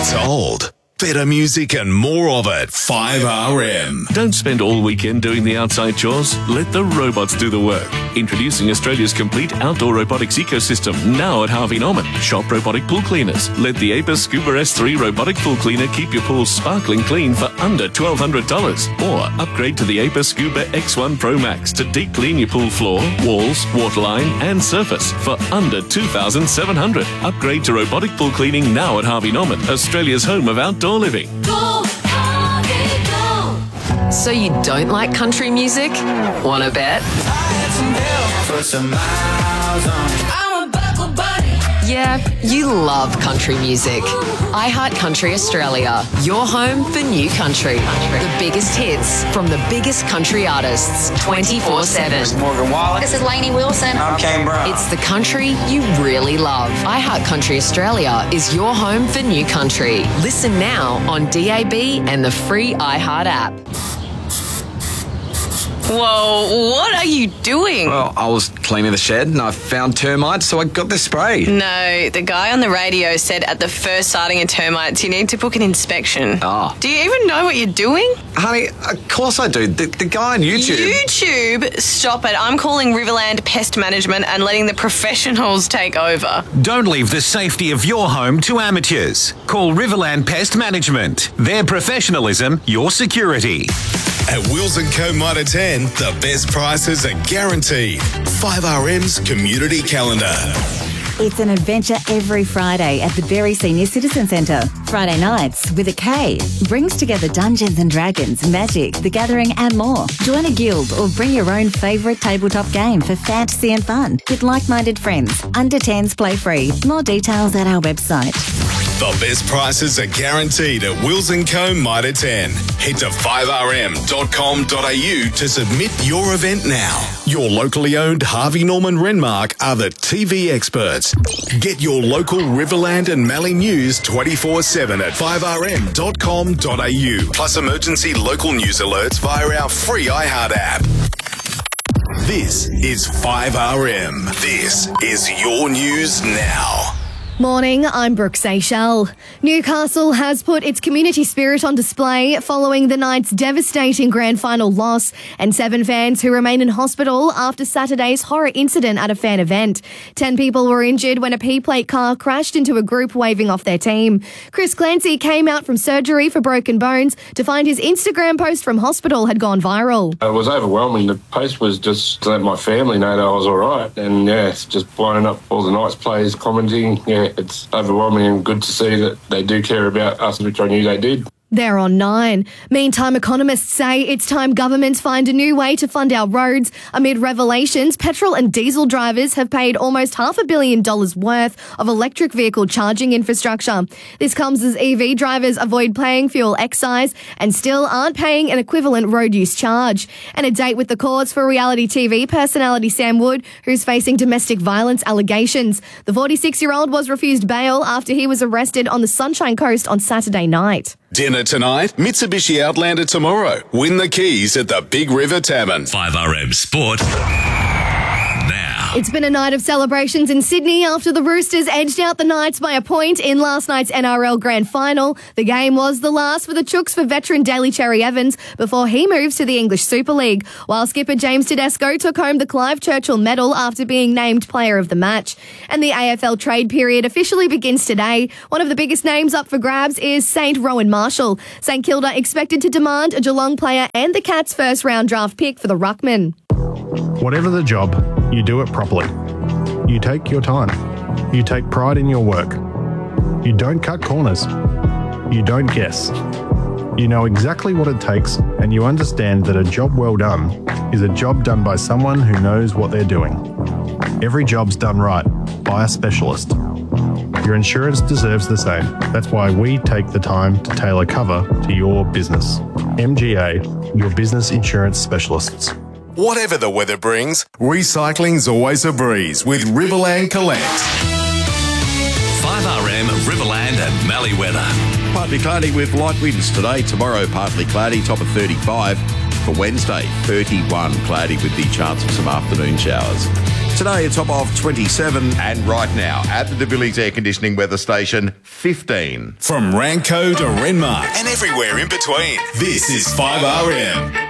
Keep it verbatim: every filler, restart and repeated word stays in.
sold. Better music and more of it. five R M. Don't spend all weekend doing the outside chores. Let the robots do the work. Introducing Australia's complete outdoor robotics ecosystem, now at Harvey Norman. Shop robotic pool cleaners. Let the Apis Scuba S three robotic pool cleaner keep your pool sparkling clean for under twelve hundred dollars. Or upgrade to the Apis Scuba X one Pro Max to deep clean your pool floor, walls, waterline and surface for under two thousand seven hundred dollars. Upgrade to robotic pool cleaning now at Harvey Norman, Australia's home of outdoor living. Go, Harvey, go. So you don't like country music? Wanna bet? For some miles on it. I'm a buckle bunny. Yeah, you love country music. iHeart Country Australia, your home for new country. The biggest hits from the biggest country artists, twenty-four seven. Morgan Wallen. This is Lainey Wilson. I'm Kane Brown. It's the country you really love. iHeart Country Australia is your home for new country. Listen now on D A B and the free iHeart app. Whoa, what are you doing? Well, I was cleaning the shed and I found termites, so I got this spray. No, the guy on the radio said at the first sighting of termites, you need to book an inspection. Oh. Do you even know what you're doing? Honey, of course I do. The, the guy on YouTube. YouTube? Stop it. I'm calling Riverland Pest Management and letting the professionals take over. Don't leave the safety of your home to amateurs. Call Riverland Pest Management. Their professionalism, your security. At Wills and Co Mitre ten, the best prices are guaranteed. five R M's Community Calendar. It's an adventure every Friday at the Berry Senior Citizen Centre. Friday Nights with a K brings together Dungeons and Dragons, Magic, The Gathering and more. Join a guild or bring your own favourite tabletop game for fantasy and fun with like-minded friends. Under tens play free. More details at our website. The best prices are guaranteed at Wills and Co Mitre ten. Head to five R M dot com dot A U to submit your event now. Your locally owned Harvey Norman Renmark are the T V experts. Get your local Riverland and Mallee news twenty-four seven at five R M dot com dot A U. Plus emergency local news alerts via our free iHeart app. This is five R M. This is your news now. Morning, I'm Brooke Seychelles. Newcastle has put its community spirit on display following the night's devastating grand final loss and seven fans who remain in hospital after Saturday's horror incident at a fan event. Ten people were injured when a P-plate car crashed into a group waving off their team. Chris Clancy came out from surgery for broken bones to find his Instagram post from hospital had gone viral. It was overwhelming. The post was just to let my family know that I was all right. And, yeah, it's just blowing up all the Knights players commenting. Yeah, it's overwhelming and good to see that they do care about us, which I knew they did. They're on nine. Meantime, economists say it's time governments find a new way to fund our roads. Amid revelations, petrol and diesel drivers have paid almost half a billion dollars worth of electric vehicle charging infrastructure. This comes as E V drivers avoid paying fuel excise and still aren't paying an equivalent road use charge. And a date with the courts for reality T V personality Sam Wood, who's facing domestic violence allegations. The forty-six-year-old was refused bail after he was arrested on the Sunshine Coast on Saturday night. Dinner tonight, Mitsubishi Outlander tomorrow. Win the keys at the Big River Tavern. five R M Sport. Now. It's been a night of celebrations in Sydney after the Roosters edged out the Knights by a point in last night's N R L Grand Final. The game was the last for the Chooks for veteran Daly Cherry Evans before he moves to the English Super League, while skipper James Tedesco took home the Clive Churchill medal after being named player of the match. And the A F L trade period officially begins today. One of the biggest names up for grabs is Saint Rowan Marshall. St Kilda expected to demand a Geelong player and the Cats' first round draft pick for the ruckman. Whatever the job, you do it properly. You take your time. You take pride in your work. You don't cut corners. You don't guess. You know exactly what it takes, and you understand that a job well done is a job done by someone who knows what they're doing. Every job's done right by a specialist. Your insurance deserves the same. That's why we take the time to tailor cover to your business. M G A, your business insurance specialists. Whatever the weather brings, recycling's always a breeze with Riverland Collect. five R M Riverland and Mallee weather. Partly cloudy with light winds today. Tomorrow, partly cloudy, top of thirty-five. For Wednesday, thirty-one, cloudy with the chance of some afternoon showers. Today, a top of twenty-seven. And right now, at the DeVilliers Air Conditioning Weather Station, fifteen. From Ranco to Renmark and everywhere in between, this is five R M.